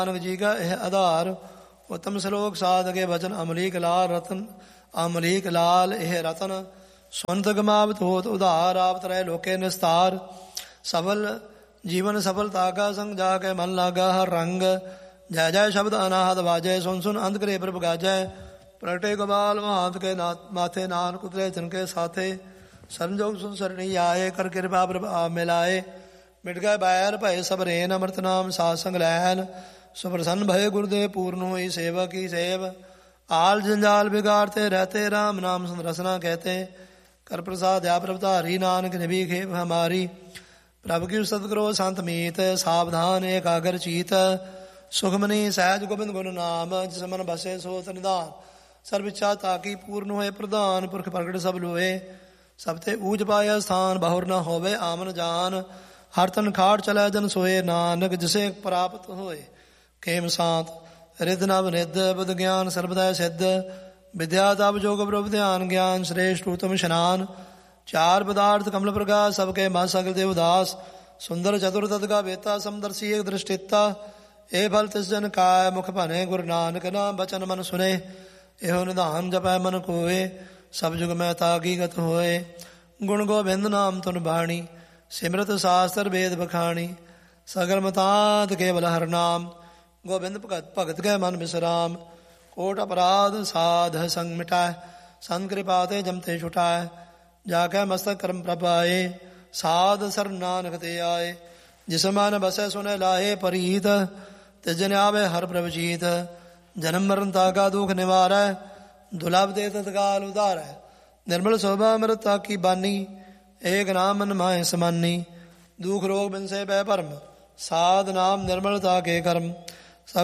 नानक जी का यह आधार। उत्तम श्लोक साध के वचन अमरीक लाल रतन, अमरीक लाल यह रतन। सुनत गमावत होत उधार, आप तरह लोके निस्तार। सफल जीवन सफलता का संग, जाके मन लागा हर रंग। जय जय शब्द अनाहत बाजय, सुन सुन अंत करे प्रभ गाजय। प्रगटे गोपाल महांत के माथे, नानक उतरे तिनके साथे। संजोग सुन सरणी आए, कर कृपा प्रभ आप मिलाए। मिट गए बैर भय सब रेन, अमृत नाम साध संग लैन। सुप्रसन्न भय गुरुदेव पूर्ण हुई सेवा की सेव। आल जंजाल बिगाड़ते रहते, राम नाम सुन रसना कहते। कर प्रसाद या प्रभुधारी, नानक निभी खेप हमारी। प्रभु की सतकरो संत मीत, सावधान एकाग्र चीत। सुखमनी सहज गोविंद गुण नाम, जिस मन बसे सो निदान। सर्व इच्छा ताकि पूर्ण होए प्रधान, पुरख प्रगट सब लोए। सबते ऊज पाया स्थान, बहुर न होवे आमन जान। हर तन खाट चलै जन सोए, नानक जिसे प्राप्त होए। खेम सांत रिद नव निध, बुध ज्ञान सर्वदा सिद्ध। विद्या तप जोग प्रभ ध्यान, ज्ञान श्रेष्ठ उत्तम स्नान। चार पदार्थ कमल प्रकाश, सबके मन सकल देव दास। सुंदर चतुर तद का बेता, समदर्शी एक दृष्टिता। ए फल तिस जन काय, मुख भने गुरु नानक नाम बचन मन सुने। एहो निधान जपै मन कोय, सब जुग में ताकी गत होए। गुण गोबिंद नाम तुन बाणी, सिमरत शास्त्र वेद बखाणी। सगल मतांत केवल हर नाम, गोबिंद भगत भगत के मन विश्राम। कोट अपराध साध संग मिटाए, संत कृपाते जमते छुटाए। जाके मस्तक कर्म प्रपाए, साध सर नानक ते आए। जिस मन बसे सुने लाए परीत, तिजन आवे हर प्रभ जीत। जन्म मरण ताका दुख निवारै, दुलभ दे तत्काल उदारै। निर्मल शोभा अमृता की बानी, एक नाम मन माहे समानी। दुख रोग बिन से भय परम, साध नाम निर्मलता के कर्म।